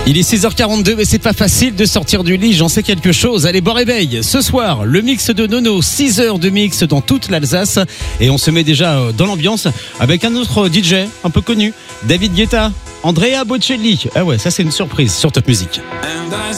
Il est 6h42 mais c'est pas facile de sortir du lit, j'en sais quelque chose. Allez, bon réveil. Ce soir, le mix de Nono, 6 heures de mix dans toute l'Alsace. Et on se met déjà dans l'ambiance avec un autre DJ un peu connu, David Guetta, Andrea Bocelli. Ah ouais, ça c'est une surprise sur Top Music. And I